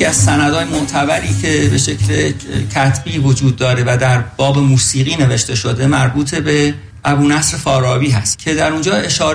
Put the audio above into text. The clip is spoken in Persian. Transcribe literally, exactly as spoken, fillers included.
یکی از سندهای معتبری که به شکل کتبی وجود داره و در باب موسیقی نوشته شده مربوط به ابو نصر فارابی هست که در اونجا اشاره